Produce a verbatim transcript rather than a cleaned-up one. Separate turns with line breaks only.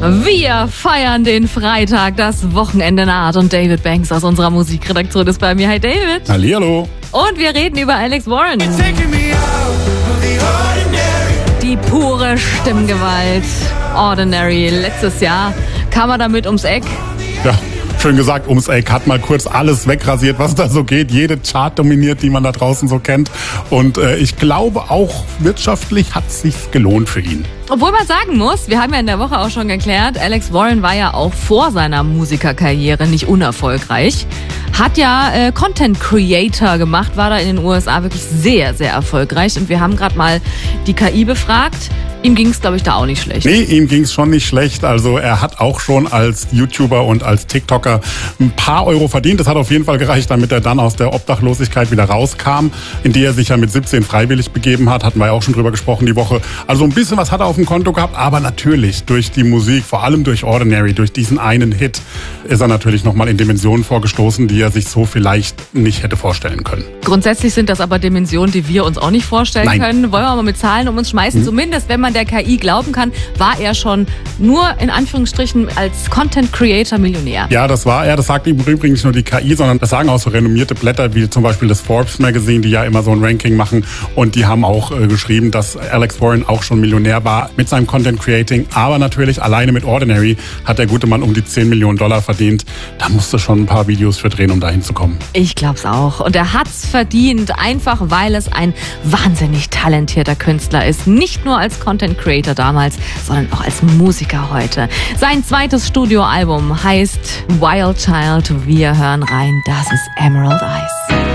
Wir feiern den Freitag, das Wochenende naht und David Banks aus unserer Musikredaktion ist bei mir. Hi David.
Hallihallo.
Und wir reden über Alex Warren. Die pure Stimmgewalt. Ordinary. Letztes Jahr kam er damit ums Eck.
Ja, schön gesagt, ums Eck. Hat mal kurz alles wegrasiert, was da so geht. Jede Chart dominiert, die man da draußen so kennt. Und äh, ich glaube, auch wirtschaftlich hat es sich gelohnt für ihn.
Obwohl man sagen muss, wir haben ja in der Woche auch schon geklärt, Alex Warren war ja auch vor seiner Musikerkarriere nicht unerfolgreich. Hat ja äh, Content Creator gemacht, war da in den U S A wirklich sehr, sehr erfolgreich. Und wir haben gerade mal die K I befragt. Ihm ging es, glaube ich, da auch nicht schlecht.
Nee, ihm ging es schon nicht schlecht. Also er hat auch schon als YouTuber und als TikToker ein paar Euro verdient. Das hat auf jeden Fall gereicht, damit er dann aus der Obdachlosigkeit wieder rauskam, in die er sich ja mit siebzehn freiwillig begeben hat. Hatten wir ja auch schon drüber gesprochen die Woche. Also ein bisschen was hat er auf dem Konto gehabt. Aber natürlich durch die Musik, vor allem durch Ordinary, durch diesen einen Hit, ist er natürlich nochmal in Dimensionen vorgestoßen, die er sich so vielleicht nicht hätte vorstellen können.
Grundsätzlich sind das aber Dimensionen, die wir uns auch nicht vorstellen
Nein.
können. Wollen wir mal mit Zahlen um uns schmeißen? Mhm. Zumindest, wenn man der K I glauben kann, war er schon nur in Anführungsstrichen als Content Creator Millionär.
Ja, das war er. Das sagt im Übrigen nicht nur die K I, sondern das sagen auch so renommierte Blätter wie zum Beispiel das Forbes Magazine, die ja immer so ein Ranking machen. Und die haben auch äh, geschrieben, dass Alex Warren auch schon Millionär war mit seinem Content Creating. Aber natürlich alleine mit Ordinary hat der gute Mann um die zehn Millionen Dollar verdient. Da musste schon ein paar Videos für drehen, um dahin zu kommen.
Ich glaub's auch. Und er hat's verdient, einfach weil es ein wahnsinnig talentierter Künstler ist. Nicht nur als Content Creator damals, sondern auch als Musiker heute. Sein zweites Studioalbum heißt Wild Child. Wir hören rein. Das ist Emerald Eyes.